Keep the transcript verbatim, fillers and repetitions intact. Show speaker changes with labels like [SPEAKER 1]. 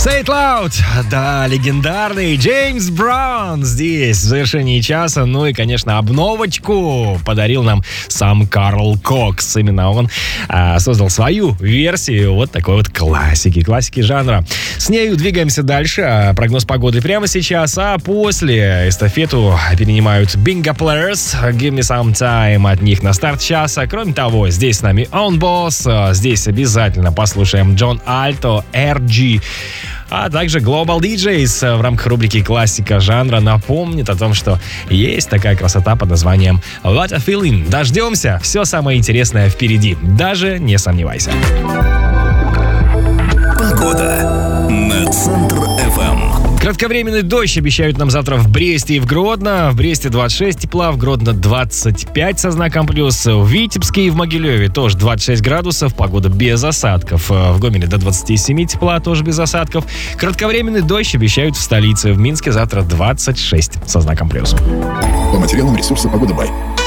[SPEAKER 1] Say it loud! Да, легендарный Джеймс Браун здесь в завершении часа. Ну и, конечно, обновочку подарил нам сам Карл Кокс. Именно он а, создал свою версию вот такой вот классики, классики жанра. С нею двигаемся дальше. А, прогноз погоды прямо сейчас, а после эстафету перенимают Bingo Players. Give me some time от них на старт часа. Кроме того, здесь с нами On Boss. Здесь обязательно послушаем Джон Альто, эр джи. А также Global ди джейс в рамках рубрики «Классика жанра» напомнит о том, что есть такая красота под названием What a Feeling. Дождемся, все самое интересное впереди, даже не сомневайся.
[SPEAKER 2] Погода на Центр эф эм.
[SPEAKER 1] Кратковременный дождь обещают нам завтра в Бресте и в Гродно. В Бресте двадцать шесть тепла, в Гродно двадцать пять со знаком плюс. В Витебске и в Могилеве тоже двадцать шесть градусов, погода без осадков. В Гомеле до двадцать семь тепла, тоже без осадков. Кратковременный дождь обещают в столице. В Минске завтра двадцать шесть со знаком плюс.
[SPEAKER 3] По материалам ресурса «Погода Бай».